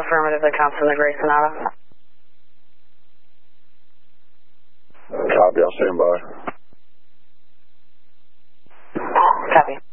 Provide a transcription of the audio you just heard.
Affirmatively, constantly Gray Sonata. Copy, I'll stand by. Copy.